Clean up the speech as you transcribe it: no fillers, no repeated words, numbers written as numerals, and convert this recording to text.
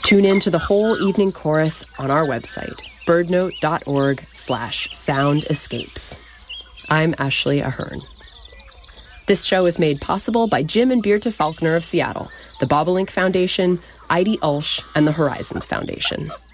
Tune in to the whole evening chorus on our website, birdnote.org/sound escapes. I'm Ashley Ahern. This show is made possible by Jim and Beerta Faulkner of Seattle, the Bobolink Foundation, Heidi Ulsh, and the Horizons Foundation.